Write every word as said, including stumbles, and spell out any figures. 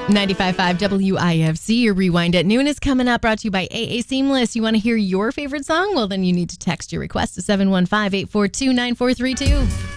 ninety-five point five W I F C, your Rewind at Noon is coming up, brought to you by A A Seamless. You want to hear your favorite song? Well, then you need to text your request to seven one five, eight four two, nine four three two.